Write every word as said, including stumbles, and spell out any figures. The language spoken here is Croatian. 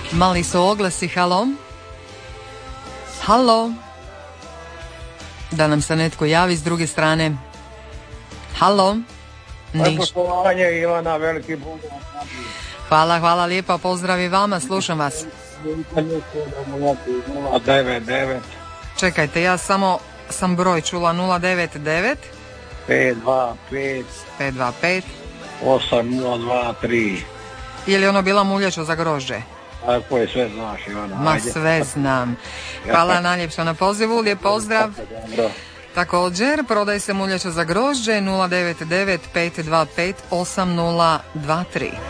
Mali su oglasi, halo? Halo? Da nam se netko javi s druge strane. Halo? Ništa. Poštovanje Ivana, veliki Bog. Hvala, hvala lijepa, pozdrav i vama, slušam vas. nula devet devet Čekajte, ja samo sam broj čula. Nula devet devet pet dva pet pet dva pet osam nula dva tri. Je li ono bila muljača za grožđe? Tako je, sve znaš, Ivana. Ma Ajde. sve znam. Hvala najljepša na pozivu, lijep pozdrav. Dobro. Također, prodaj se muljača za grožđe. Nula devet devet pet dva pet osam nula dva tri.